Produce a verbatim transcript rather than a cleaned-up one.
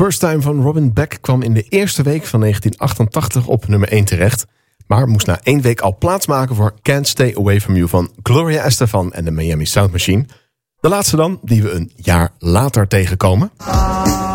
First Time van Robin Beck kwam in de eerste week van negentien achtentachtig op nummer één terecht, maar moest na één week al plaatsmaken voor Can't Stay Away From You van Gloria Estefan en de Miami Sound Machine. De laatste dan, die we een jaar later tegenkomen.